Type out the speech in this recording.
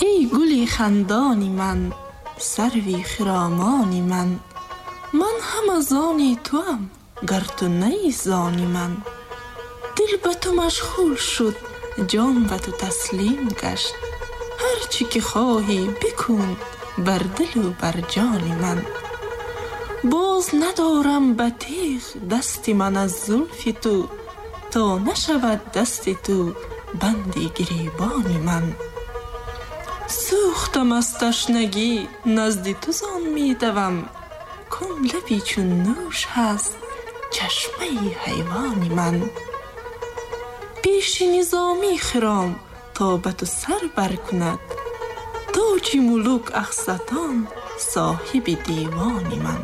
ای گلی خندانی من، سروی خرامانی من هم از آنی تو هم گر تو نی زانی من. دل به تو مشغول شد، جان به تو تسلیم گشت، هر چی که خواهی بکن بر دل و بر جانی من. باز ندارم به تیغ دست من از زلف تو، تا نشود دست تو بند گریبانی من. سوختم از تشنگی نزد تو زان می دوم، کام لبی چون نوش هست چشمه حیوانی من. پیش نظامی خرام تا به تو سر بر کند، تاج ملوک اخستان صاحب دیوانی من.